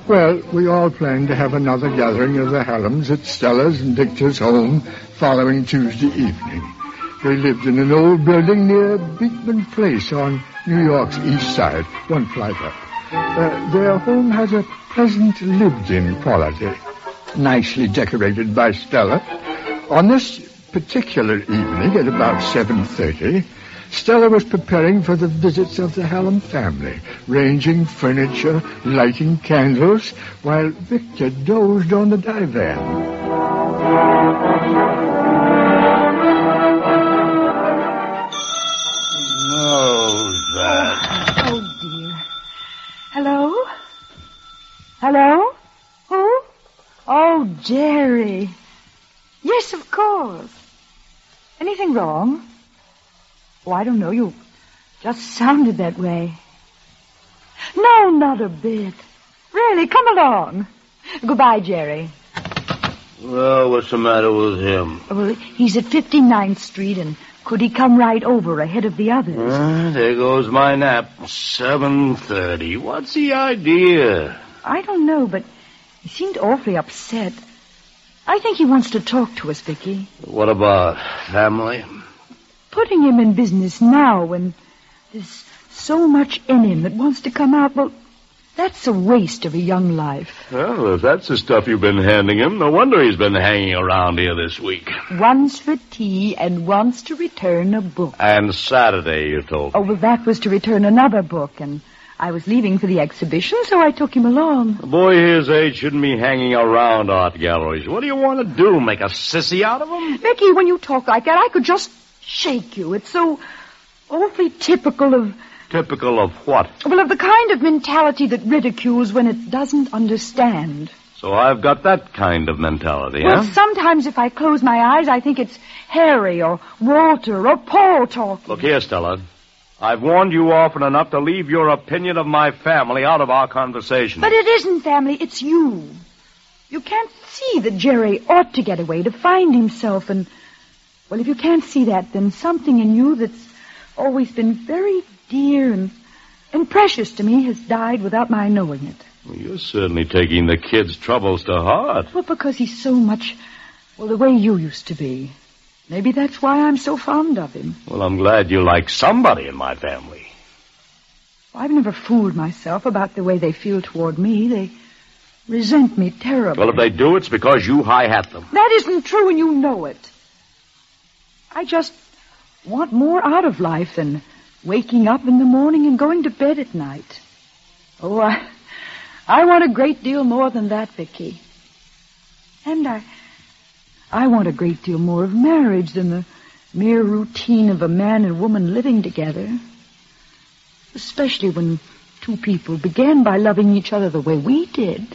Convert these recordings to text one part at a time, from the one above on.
Well, we all planned to have another gathering of the Halams at Stella's and Victor's home following Tuesday evening. They lived in an old building near Beekman Place on New York's east side, one flight up. Their home has a pleasant lived-in quality, nicely decorated by Stella. On this particular evening, at about 7:30, Stella was preparing for the visits of the Hallam family, ranging furniture, lighting candles, while Victor dozed on the divan. Who's that? Oh, dear. Hello? Hello? Who? Oh, Jerry. Yes, of course. Anything wrong? Oh, I don't know. You just sounded that way. No, not a bit. Really, come along. Goodbye, Jerry. Well, what's the matter with him? Well, he's at 59th Street, and could he come right over ahead of the others? There goes my nap. 7:30. What's the idea? I don't know, but he seemed awfully upset. I think he wants to talk to us, Vicky. What about family? Putting him in business now when there's so much in him that wants to come out, well, that's a waste of a young life. Well, if that's the stuff you've been handing him, no wonder he's been hanging around here this week. Once for tea and wants to return a book. And Saturday, you told me. Oh, well, that was to return another book, and I was leaving for the exhibition, so I took him along. A boy his age shouldn't be hanging around art galleries. What do you want to do, make a sissy out of him? Vicky, when you talk like that, I could just shake you. It's so awfully typical of... Typical of what? Well, of the kind of mentality that ridicules when it doesn't understand. So I've got that kind of mentality, Well, huh? sometimes if I close my eyes, I think it's Harry or Walter or Paul talking. Look here, Stella. I've warned you often enough to leave your opinion of my family out of our conversation. But it isn't family, it's you. You can't see that Jerry ought to get away to find himself, and... Well, if you can't see that, then something in you that's always been very dear and precious to me has died without my knowing it. Well, you're certainly taking the kid's troubles to heart. Well, because he's so much, well, the way you used to be. Maybe that's why I'm so fond of him. Well, I'm glad you like somebody in my family. I've never fooled myself about the way they feel toward me. They resent me terribly. Well, if they do, it's because you high-hat them. That isn't true, and you know it. I just want more out of life than waking up in the morning and going to bed at night. Oh, I want a great deal more than that, Vicky. And I want a great deal more of marriage than the mere routine of a man and woman living together. Especially when two people began by loving each other the way we did.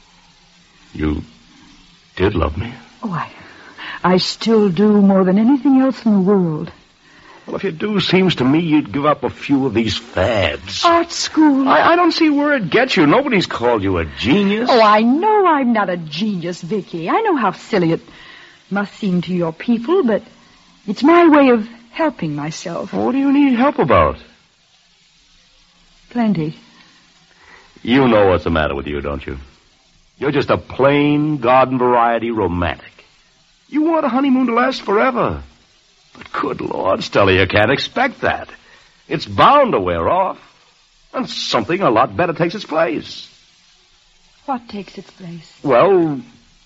You did love me? Oh, I still do more than anything else in the world. Well, if you do, seems to me you'd give up a few of these fads. Art school. I don't see where it gets you. Nobody's called you a genius. Oh, I know I'm not a genius, Vicky. I know how silly it must seem to your people, but it's my way of helping myself. What do you need help about? Plenty. You know what's the matter with you, don't you? You're just a plain, garden variety romantic. You want a honeymoon to last forever. But good Lord, Stella, you can't expect that. It's bound to wear off. And something a lot better takes its place. What takes its place? Well,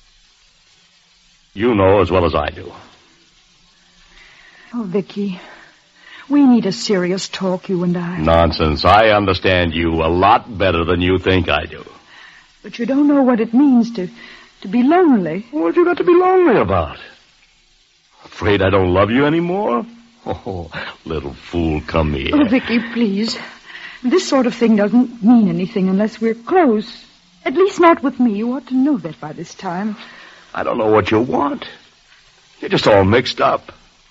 you know as well as I do. Oh, Vicky, we need a serious talk, you and I. Nonsense. I understand you a lot better than you think I do. But you don't know what it means to be lonely. What have you got to be lonely about? Afraid I don't love you anymore? Oh, little fool, come here. Oh, Vicky, please. This sort of thing doesn't mean anything unless we're close. At least not with me. You ought to know that by this time. I don't know what you want. You're just all mixed up.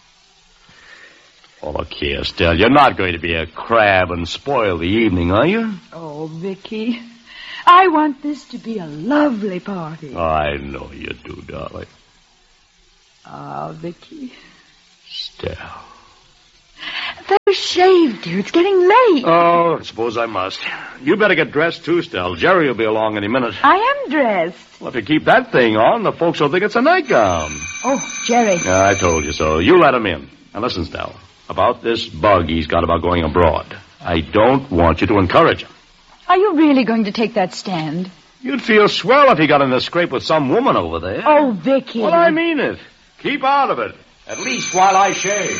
Oh, look here, Stella. You're not going to be a crab and spoil the evening, are you? Oh, Vicky, I want this to be a lovely party. I know you do, darling. Ah, Vicky. Stella. better shave, dear. It's getting late. Oh, I suppose I must. You better get dressed, too, Stell. Jerry will be along any minute. I am dressed. Well, if you keep that thing on, the folks will think it's a nightgown. Oh, Jerry. Yeah, I told you so. You let him in. Now, listen, Stell. About this bug he's got about going abroad. I don't want you to encourage him. Are you really going to take that stand? You'd feel swell if he got in a scrape with some woman over there. Oh, Vicky. Well, I mean it. Keep out of it. At least while I shave.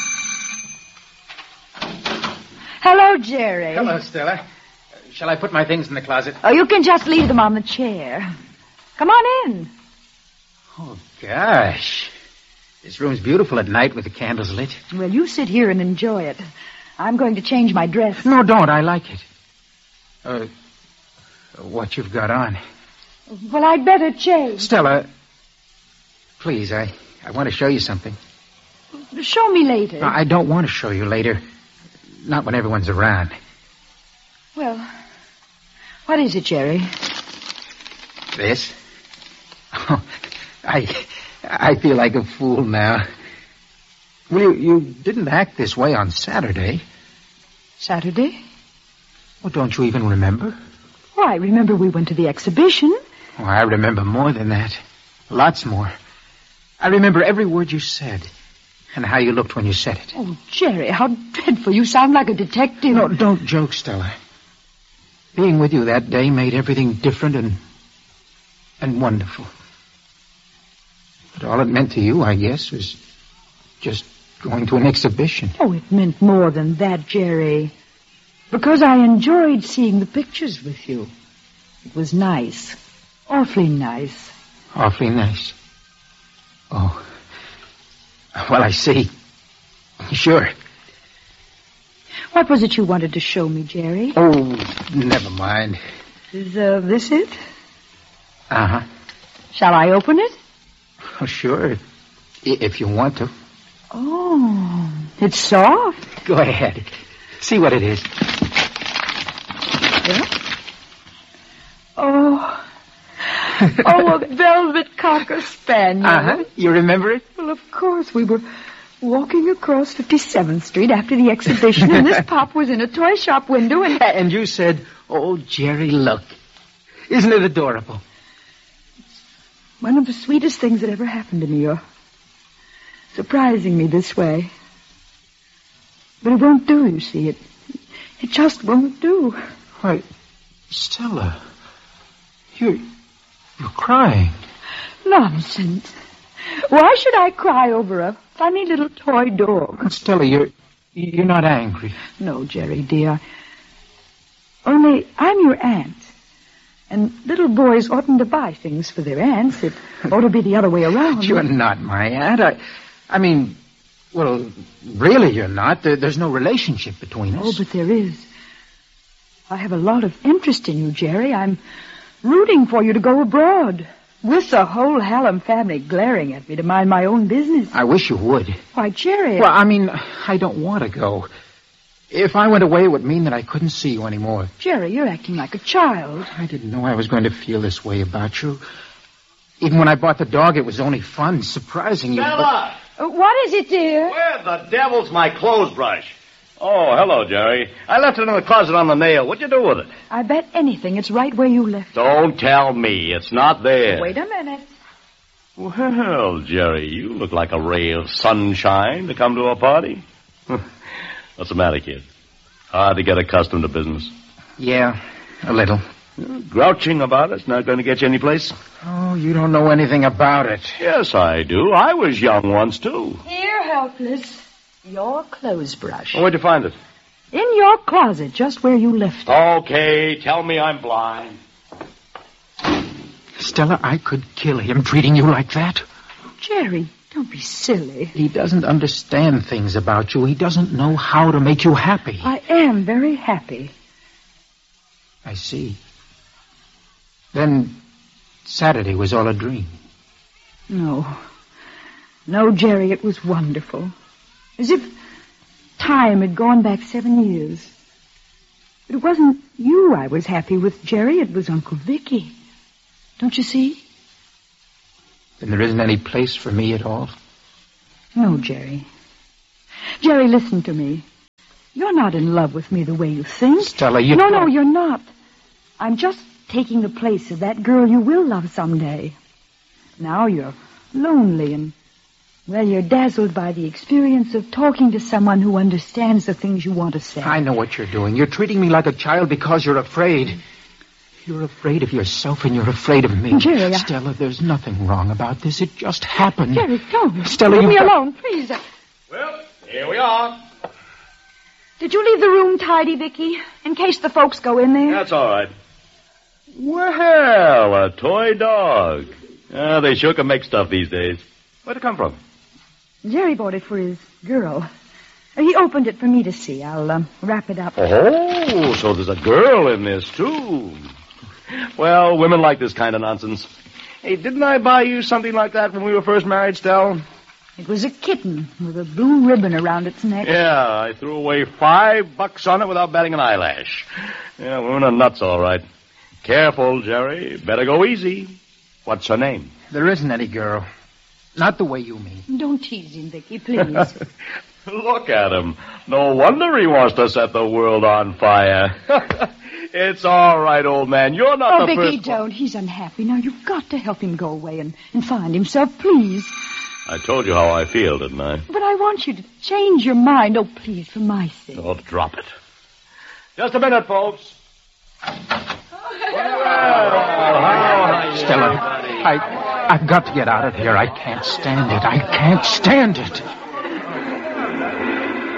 Hello, Jerry. Hello, Stella. Shall I put my things in the closet? Oh, you can just leave them on the chair. Come on in. Oh, gosh. This room's beautiful at night with the candles lit. Well, you sit here and enjoy it. I'm going to change my dress. No, don't. I like it. What you've got on. Well, I'd better change. Stella, please, I want to show you something. Show me later. No, I don't want to show you later. Not when everyone's around. Well, what is it, Jerry? This? Oh, I feel like a fool now. Well, you didn't act this way on Saturday. Saturday? Well, don't you even remember? Oh, I remember we went to the exhibition. Oh, I remember more than that. Lots more. I remember every word you said and how you looked when you said it. Oh, Jerry, how dreadful. You sound like a detective. No, don't joke, Stella. Being with you that day made everything different and wonderful. But all it meant to you, I guess, was just going to an exhibition. Oh, it meant more than that, Jerry. Because I enjoyed seeing the pictures with you. It was nice. Awfully nice. Awfully nice. Oh. Well, I see. Sure. What was it you wanted to show me, Jerry? Oh, never mind. Is this it? Uh-huh. Shall I open it? Oh, sure. If you want to. Oh, it's soft. Go ahead. See what it is. Yeah? Oh, a velvet cocker spaniel. Uh-huh. You remember it? Well, of course. We were walking across 57th Street after the exhibition, and this pop was in a toy shop window, and... And you said, "Oh, Jerry, look. Isn't it adorable?" One of the sweetest things that ever happened to me. You're surprising me this way. But it won't do, you see. It just won't do. Why, Stella, you're crying. Nonsense. Why should I cry over a funny little toy dog? Stella, you're not angry. No, Jerry, dear. Only I'm your aunt. And little boys oughtn't to buy things for their aunts. It ought to be the other way around. You're not my aunt. I mean, well, really you're not. There's no relationship between us. Oh, but there is. I have a lot of interest in you, Jerry. I'm rooting for you to go abroad. With the whole Hallam family glaring at me to mind my own business. I wish you would. Why, Jerry... Well, I mean, I don't want to go. If I went away, it would mean that I couldn't see you anymore. Jerry, you're acting like a child. I didn't know I was going to feel this way about you. Even when I bought the dog, it was only fun, surprising you. Stella! What is it, dear? Where the devil's my clothes brush? Oh, hello, Jerry. I left it in the closet on the nail. What'd you do with it? I bet anything it's right where you left it. Don't tell me. It's not there. Wait a minute. Well, Jerry, you look like a ray of sunshine to come to a party. What's the matter, kid? Hard to get accustomed to business. Yeah, a little. Grouching about it's not going to get you any place. Oh, you don't know anything about it. Yes, I do. I was young once, too. Here, helpless. Your clothes brush. Where'd you find it? In your closet, just where you left it. Okay, tell me I'm blind. Stella, I could kill him treating you like that. Jerry, don't be silly. He doesn't understand things about you. He doesn't know how to make you happy. I am very happy. I see. Then Saturday was all a dream. No, Jerry, it was wonderful. As if time had gone back 7 years. But it wasn't you I was happy with, Jerry. It was Uncle Vicky. Don't you see? Then there isn't any place for me at all? No, Jerry. Jerry, listen to me. You're not in love with me the way you think. Stella, you... No, you're not. I'm just taking the place of that girl you will love someday. Now you're lonely and, well, you're dazzled by the experience of talking to someone who understands the things you want to say. I know what you're doing. You're treating me like a child because you're afraid. You're afraid of yourself and you're afraid of me. Jerry, Stella, there's nothing wrong about this. It just happened. Jerry, don't. Stella, leave me alone, please. Well, here we are. Did you leave the room tidy, Vicky, in case the folks go in there? That's all right. Well, a toy dog. They sure can make stuff these days. Where'd it come from? Jerry bought it for his girl. He opened it for me to see. I'll wrap it up. Oh, so there's a girl in this, too. Well, women like this kind of nonsense. Hey, didn't I buy you something like that when we were first married, Stell? It was a kitten with a blue ribbon around its neck. Yeah, I threw away $5 on it without batting an eyelash. Yeah, women are nuts, all right. Careful, Jerry. Better go easy. What's her name? There isn't any girl. Not the way you mean. Don't tease him, Vicky, please. Look at him. No wonder he wants to set the world on fire. It's all right, old man. You're not the Vicky, first... don't. He's unhappy. Now, you've got to help him go away and find himself, please. I told you how I feel, didn't I? But I want you to change your mind. Oh, please, for my sake. Oh, drop it. Just a minute, folks. Stella, I've got to get out of here. I can't stand it. I can't stand it.